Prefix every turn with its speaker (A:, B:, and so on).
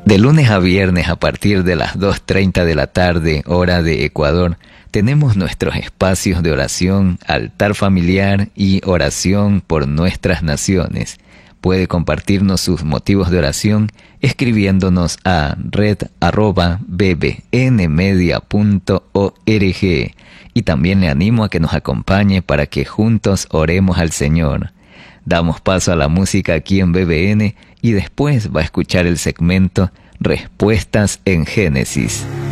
A: De lunes a viernes a partir de las 2:30 de la tarde, hora de Ecuador, tenemos nuestros espacios de oración, altar familiar y oración por nuestras naciones. Puede compartirnos sus motivos de oración escribiéndonos a red@bbnmedia.org y también le animo a que nos acompañe para que juntos oremos al Señor. Damos paso a la música aquí en BBN y después va a escuchar el segmento Respuestas en Génesis.